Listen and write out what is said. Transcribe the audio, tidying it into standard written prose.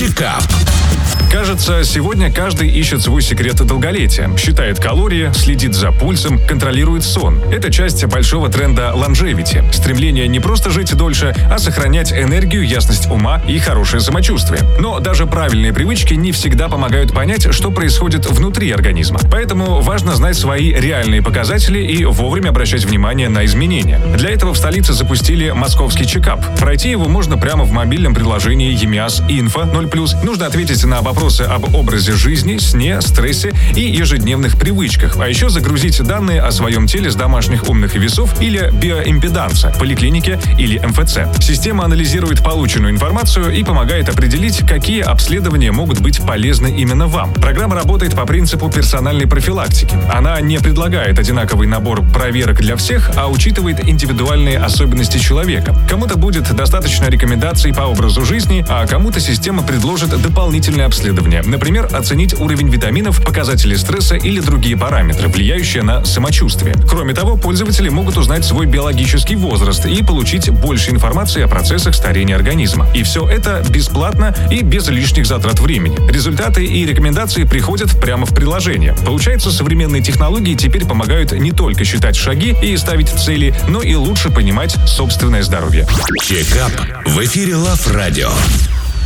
Чекап. Кажется, сегодня каждый ищет свой секрет долголетия. Считает калории, следит за пульсом, контролирует сон. Это часть большого тренда longevity. Стремление не просто жить дольше, а сохранять энергию, ясность ума и хорошее самочувствие. Но даже правильные привычки не всегда помогают понять, что происходит внутри организма. Поэтому важно знать свои реальные показатели и вовремя обращать внимание на изменения. Для этого в столице запустили московский чекап. Пройти его можно прямо в мобильном приложении ЕМИАС Инфо 0+. Нужно ответить на вопросы об образе жизни, сне, стрессе и ежедневных привычках, а еще загрузить данные о своем теле с домашних умных весов или биоимпеданса, поликлинике или МФЦ. Система анализирует полученную информацию и помогает определить, какие обследования могут быть полезны именно вам. Программа работает по принципу персональной профилактики. Она не предлагает одинаковый набор проверок для всех, а учитывает индивидуальные особенности человека. Кому-то будет достаточно рекомендаций по образу жизни, а кому-то система предложит дополнительные обследования. Например, оценить уровень витаминов, показатели стресса или другие параметры, влияющие на самочувствие. Кроме того, пользователи могут узнать свой биологический возраст и получить больше информации о процессах старения организма. И все это бесплатно и без лишних затрат времени. Результаты и рекомендации приходят прямо в приложение. Получается, современные технологии теперь помогают не только считать шаги и ставить цели, но и лучше понимать собственное здоровье. Чекап в эфире Love Radio.